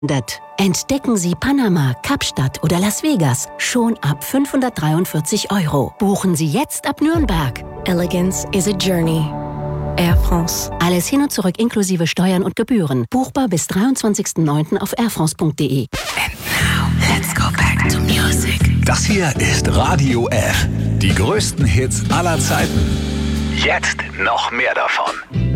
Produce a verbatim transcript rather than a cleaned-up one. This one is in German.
Entdecken Sie Panama, Kapstadt oder Las Vegas schon ab fünfhundertdreiundvierzig Euro. Buchen Sie jetzt ab Nürnberg. Elegance is a journey. Air France. Alles hin und zurück inklusive Steuern und Gebühren. Buchbar bis dreiundzwanzigsten neunten auf airfrance punkt de. And now, let's go back to music. Das hier ist Radio F. Die größten Hits aller Zeiten. Jetzt noch mehr davon.